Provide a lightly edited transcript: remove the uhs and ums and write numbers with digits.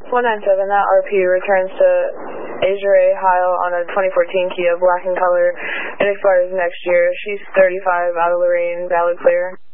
197, that RP returns to Asia Ray Heil on a 2014 Kia, black in color. It expires next year. She's 35, out of Lorraine, valid clear.